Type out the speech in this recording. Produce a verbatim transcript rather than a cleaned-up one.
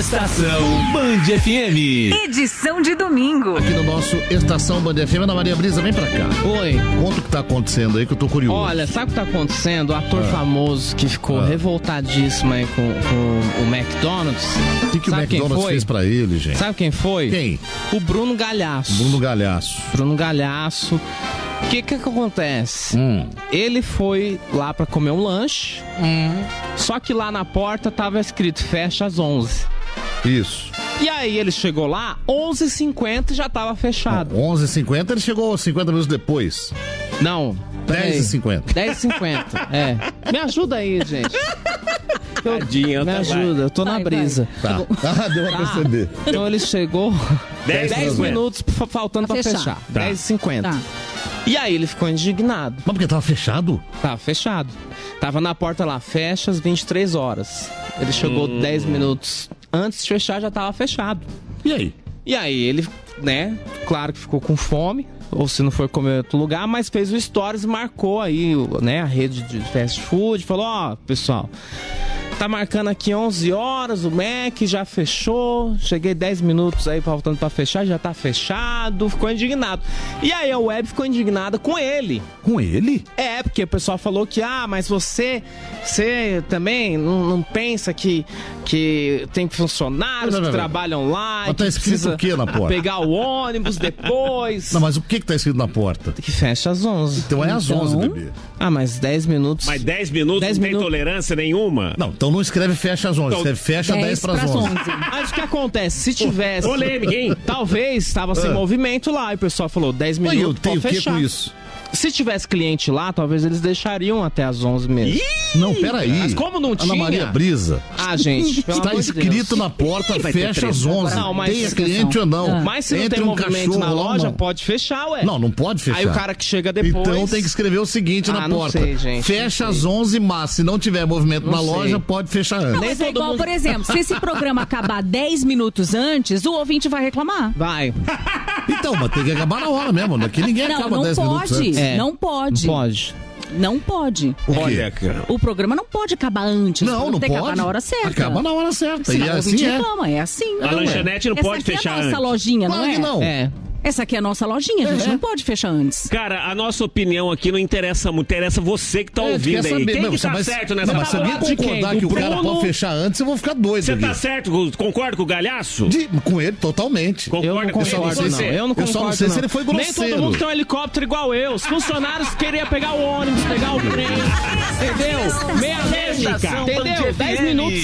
Estação Band F M. Edição de domingo. Aqui no nosso Estação Band F M, Ana Maria Brisa, vem pra cá. Oi. Conta o que tá acontecendo aí que eu tô curioso. Olha, sabe o que tá acontecendo? O ator Ah. famoso que ficou Ah. revoltadíssimo aí com, com o McDonald's. O que, que o Sabe quem McDonald's foi? fez pra ele, gente? Sabe quem foi? Quem? O Bruno Galhaço. Bruno Galhaço. Bruno Galhaço. O que que acontece? Hum. Ele foi lá pra comer um lanche, só que lá na porta tava escrito fecha às onze. Isso. E aí ele chegou lá, onze e cinquenta e já tava fechado. onze e cinquenta, ele chegou cinquenta minutos depois. Não. dez e cinquenta. dez e cinquenta, é. Me ajuda aí, gente. Eu, Tadinha, me tá, ajuda, eu tô Vai, na vai. brisa. Tá. Ah, deu pra perceber. Então ele chegou dez dez minutos fa- faltando pra Pra fechar. fechar. Tá. dez e cinquenta. Tá. E aí ele ficou indignado. Mas porque tava fechado? Tava fechado. Tava na porta lá, fecha às vinte e três horas. Ele chegou Hum. dez minutos antes de fechar, já tava fechado. E aí? E aí ele, né, claro que ficou com fome, ou se não for comer em outro lugar, mas fez o stories e marcou aí, o- né, a rede de fast food, falou, ó, pessoal, tá marcando aqui onze horas, o Mac já fechou, cheguei dez minutos aí faltando pra fechar, já tá fechado, ficou indignado. E aí a web ficou indignada com ele. Com ele? É, porque o pessoal falou que, ah, mas você, você também não, não pensa que, que tem funcionários Não, não, que não. trabalham lá, Mas e tá que escrito precisa o quê na porta? pegar o ônibus depois. Não, mas o que que tá escrito na porta? Que fecha às onze. Então é às Então- onze, bebê. Ah, mas dez minutos. Mas dez minutos dez não tem minutos. tolerância nenhuma? Não, então não escreve fecha às onze, Então, escreve fecha dez dez pras pras onze. onze. Mas o que acontece? Se tivesse. Polêmica, hein? Talvez estava sem Ah. movimento lá e o pessoal falou dez Mas minutos eu tenho o pode que fechar. com isso? Se tivesse cliente lá, talvez eles deixariam até às onze mesmo. Não, peraí. Mas como não Ana tinha? Maria Brisa. Ah, gente, pelo Está amor de escrito Deus. na porta, vai ter fecha às treta. onze. Não, mas- Tenha cliente ou não. Ah. Mas se não Entre tem um movimento na cachorro lá, loja, não. pode fechar, ué. Não, não pode fechar. Aí o cara que chega depois. Então tem que escrever o seguinte Ah, na não porta. sei, gente, Fecha não às sei. onze, mas se não tiver movimento Não na sei. loja, pode fechar antes. Nem Mas é todo igual, mundo- por exemplo, se esse programa acabar dez minutos antes, o ouvinte vai reclamar. Vai. Então, mas tem que acabar na hora mesmo. Aqui ninguém Não, acaba não dez minutos pode. antes. É. Não pode. Não pode. Não pode. O quê? Olha, cara. O programa não pode acabar antes. o Não, programa não tem pode. que acabar na hora certa. Acaba na hora certa. Senão E o assim ouvinte é. reclama, é assim. A lanchonete não Essa pode aqui fechar é a nossa antes. lojinha, não Claro é? que não. É. Essa aqui é a nossa lojinha, a gente É. não pode fechar antes. Cara, a nossa opinião aqui não interessa muito, interessa você que tá É, ouvindo quer aí. saber, Quem meu, que você tá vai- certo nessa Não, mas se Tá do alguém lado de quem? concordar Do que o cara Bruno? pode fechar antes, eu vou ficar doido Você aqui. tá certo? com- Concorda com o Galhaço? De- com ele, totalmente. Concorda Eu não com ele? concordo, sei não. se- Eu não eu concordo, só não sei se não. ele foi Nem grosseiro. todo mundo tem um helicóptero igual eu. Os funcionários queriam pegar o ônibus, pegar o trem. Entendeu? Meia lógica. Entendeu? dez minutos